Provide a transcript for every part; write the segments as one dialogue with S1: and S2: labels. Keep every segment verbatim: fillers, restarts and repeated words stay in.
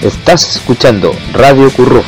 S1: Estás escuchando Radio Curruf.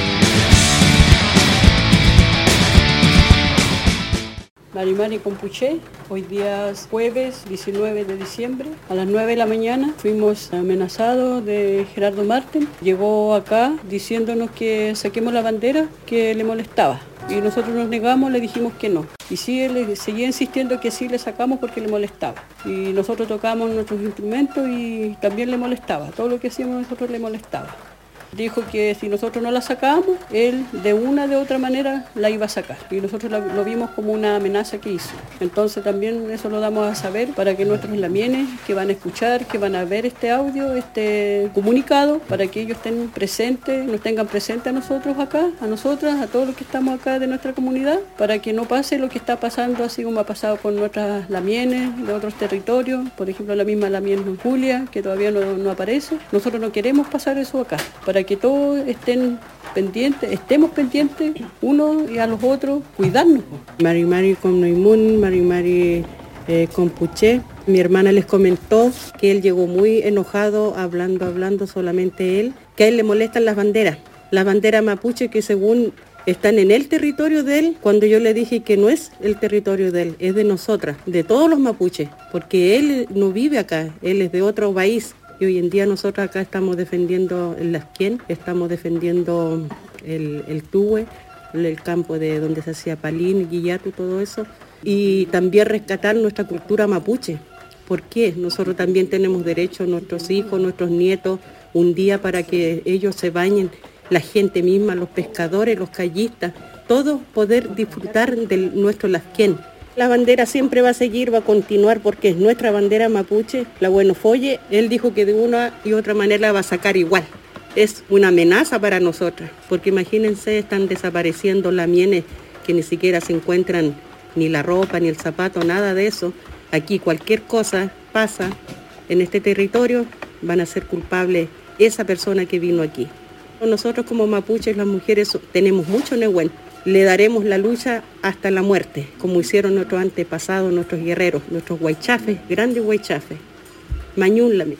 S2: Marimari Compuché, hoy día es jueves diecinueve de diciembre, a las nueve de la mañana fuimos amenazados de Gerardo Marten. Llegó acá diciéndonos que saquemos la bandera que le molestaba y nosotros nos negamos, le dijimos que no. Y sí, él seguía insistiendo que sí le sacamos porque le molestaba. Y nosotros tocábamos nuestros instrumentos y también le molestaba, todo lo que hacíamos nosotros le molestaba. Dijo que si nosotros no la sacábamos, él de una de otra manera la iba a sacar. Y nosotros lo, lo vimos como una amenaza que hizo. Entonces también eso lo damos a saber para que nuestros lamienes que van a escuchar, que van a ver este audio, este comunicado, para que ellos estén presentes, nos tengan presentes a nosotros acá, a nosotras, a todos los que estamos acá de nuestra comunidad, para que no pase lo que está pasando así como ha pasado con nuestras lamienes de otros territorios. Por ejemplo, la misma lamien Julia, que todavía no, no aparece. Nosotros no queremos pasar eso acá, para que todos estén pendientes, estemos pendientes unos y a los otros, cuidarnos.
S3: Marimari Comnoimun, Marimari eh, Compuché. Mi hermana les comentó que él llegó muy enojado, hablando, hablando solamente él, que a él le molestan las banderas, las banderas mapuche que según están en el territorio de él, cuando yo le dije que no es el territorio de él, es de nosotras, de todos los mapuches, porque él no vive acá, él es de otro país. Y hoy en día nosotros acá estamos defendiendo el Lasquén, estamos defendiendo el, el Tuwe, el campo de donde se hacía palín, guillatu, todo eso. Y también rescatar nuestra cultura mapuche. ¿Por qué? Nosotros también tenemos derecho, nuestros hijos, nuestros nietos, un día para que ellos se bañen, la gente misma, los pescadores, los callistas, todos poder disfrutar de nuestro Lasquén. La bandera siempre va a seguir, va a continuar porque es nuestra bandera mapuche, la Buenofolle. Él dijo que de una y otra manera la va a sacar igual. Es una amenaza para nosotras, porque imagínense, están desapareciendo lamienes que ni siquiera se encuentran ni la ropa, ni el zapato, nada de eso. Aquí cualquier cosa pasa en este territorio, van a ser culpables esa persona que vino aquí. Nosotros como mapuches, las mujeres, tenemos mucho nehuen. Le daremos la lucha hasta la muerte, como hicieron nuestros antepasados, nuestros guerreros, nuestros huaychafes, grandes huaychafes. Mañúnlame.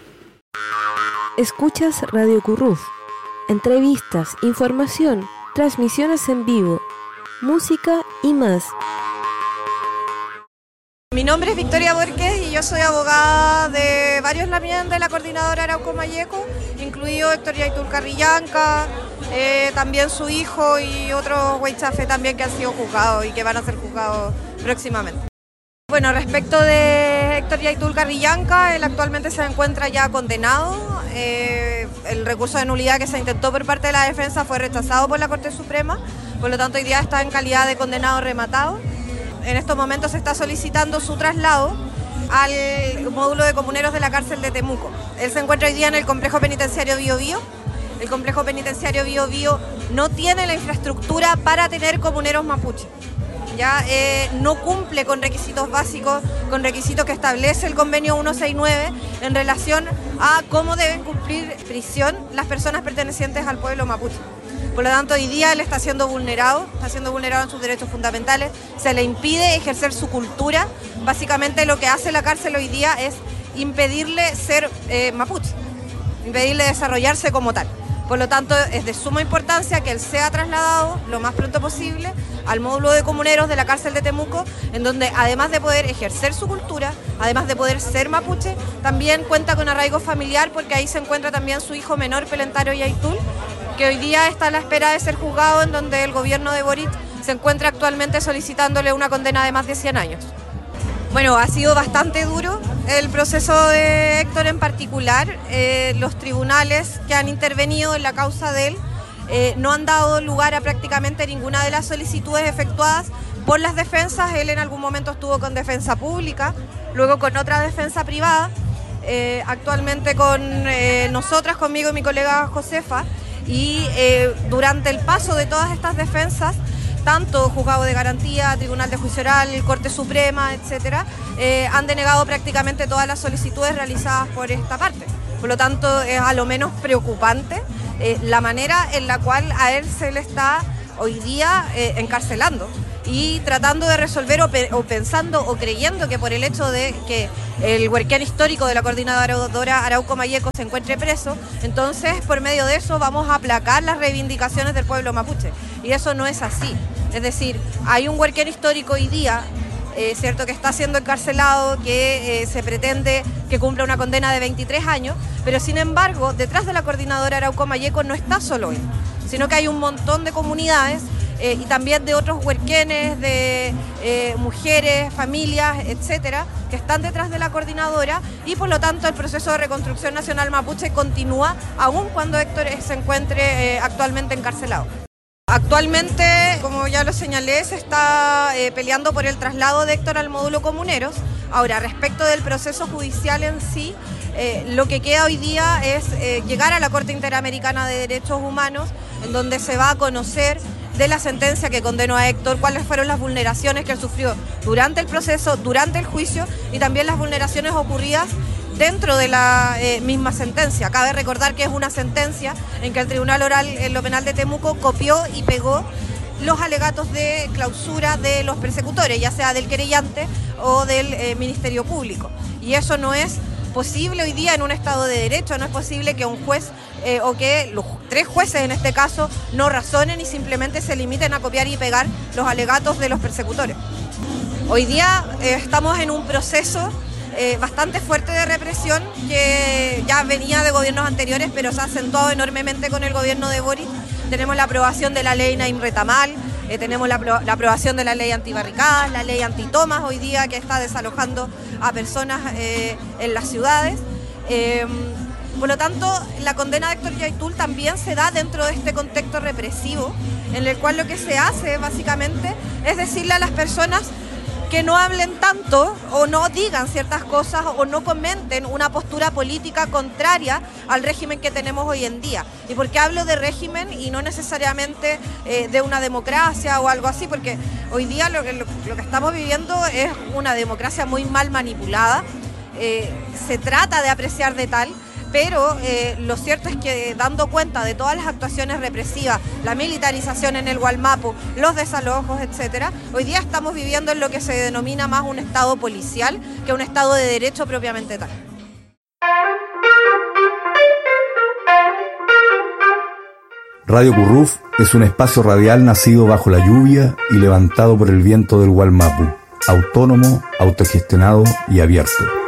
S4: Escuchas Radio Curruf. Entrevistas, información, transmisiones en vivo, música y más.
S5: Mi nombre es Victoria Borges y yo soy abogada de varios lamien de la coordinadora Arauco Mayeco, incluido Héctor Yaitul Carrillanca, eh, también su hijo y otros huaychafes también que han sido juzgados y que van a ser juzgados próximamente. Bueno, respecto de Héctor Yaitul Carrillanca, él actualmente se encuentra ya condenado. Eh, el recurso de nulidad que se intentó por parte de la defensa fue rechazado por la Corte Suprema, por lo tanto hoy día está en calidad de condenado rematado. En estos momentos se está solicitando su traslado al módulo de comuneros de la cárcel de Temuco. Él se encuentra hoy día en el complejo penitenciario Bío Bío. El complejo penitenciario Bío Bío no tiene la infraestructura para tener comuneros mapuche. Ya eh, no cumple con requisitos básicos, con requisitos que establece el convenio ciento sesenta y nueve en relación a cómo deben cumplir prisión las personas pertenecientes al pueblo mapuche. Por lo tanto, hoy día él está siendo vulnerado, está siendo vulnerado en sus derechos fundamentales, se le impide ejercer su cultura. Básicamente lo que hace la cárcel hoy día es impedirle ser eh, mapuche, impedirle desarrollarse como tal. Por lo tanto, es de suma importancia que él sea trasladado lo más pronto posible al módulo de comuneros de la cárcel de Temuco, en donde además de poder ejercer su cultura, además de poder ser mapuche, también cuenta con arraigo familiar, porque ahí se encuentra también su hijo menor, Pelentario Yaitul, que hoy día está a la espera de ser juzgado, en donde el gobierno de Boric se encuentra actualmente solicitándole una condena de más de cien años. Bueno, ha sido bastante duro el proceso de Héctor en particular. Eh, los tribunales que han intervenido en la causa de él eh, no han dado lugar a prácticamente ninguna de las solicitudes efectuadas por las defensas. Él en algún momento estuvo con defensa pública, luego con otra defensa privada, eh, actualmente con eh, nosotras, conmigo y mi colega Josefa. Y eh, durante el paso de todas estas defensas, tanto Juzgado de Garantía, Tribunal de Juicio Oral, Corte Suprema, etcétera, eh, han denegado prácticamente todas las solicitudes realizadas por esta parte. Por lo tanto, es a lo menos preocupante eh, la manera en la cual a él se le está hoy día eh, encarcelando. y tratando de resolver o, pe o pensando o creyendo que por el hecho de que el huerquén histórico de la coordinadora Arauco Mayeco se encuentre preso, entonces por medio de eso vamos a aplacar las reivindicaciones del pueblo mapuche. Y eso no es así. Es decir, hay un huerquén histórico hoy día, eh, cierto, que está siendo encarcelado, que eh, se pretende que cumpla una condena de veintitrés años, pero sin embargo, detrás de la coordinadora Arauco Mayeco no está solo él, sino que hay un montón de comunidades Eh, y también de otros huerquenes, de eh, mujeres, familias, etcétera, que están detrás de la coordinadora, y por lo tanto el proceso de reconstrucción nacional mapuche continúa aun cuando Héctor se encuentre eh, actualmente encarcelado. Actualmente, como ya lo señalé, se está eh, peleando por el traslado de Héctor al módulo Comuneros. Ahora, respecto del proceso judicial en sí, eh, lo que queda hoy día es eh, llegar a la Corte Interamericana de Derechos Humanos, en donde se va a conocer de la sentencia que condenó a Héctor, cuáles fueron las vulneraciones que él sufrió durante el proceso, durante el juicio, y también las vulneraciones ocurridas dentro de la eh, misma sentencia. Cabe recordar que es una sentencia en que el Tribunal Oral en lo Penal de Temuco copió y pegó los alegatos de clausura de los persecutores, ya sea del querellante o del eh, Ministerio Público. Y eso no es posible hoy día en un Estado de Derecho, no es posible que un juez eh, o que los tres jueces en este caso no razonen y simplemente se limiten a copiar y pegar los alegatos de los persecutores. Hoy día eh, estamos en un proceso eh, bastante fuerte de represión que ya venía de gobiernos anteriores, pero se ha acentuado enormemente con el gobierno de Boric. Tenemos la aprobación de la ley Naim Retamal, eh, tenemos la, la aprobación de la ley antibarricadas, la ley antitomas hoy día que está desalojando a personas eh, en las ciudades. Eh, por lo tanto, la condena de Héctor Yaitul también se da dentro de este contexto represivo, en el cual lo que se hace básicamente es decirle a las personas que no hablen tanto o no digan ciertas cosas o no comenten una postura política contraria al régimen que tenemos hoy en día. ¿Y por qué hablo de régimen y no necesariamente eh, de una democracia o algo así? Porque hoy día lo, lo, lo que estamos viviendo es una democracia muy mal manipulada. Eh, se trata de apreciar de tal, pero eh, lo cierto es que dando cuenta de todas las actuaciones represivas, la militarización en el Gualmapu, los desalojos, etcétera, hoy día estamos viviendo en lo que se denomina más un estado policial que un estado de derecho propiamente tal.
S6: Radio Curruf es un espacio radial nacido bajo la lluvia y levantado por el viento del Gualmapu, autónomo, autogestionado y abierto.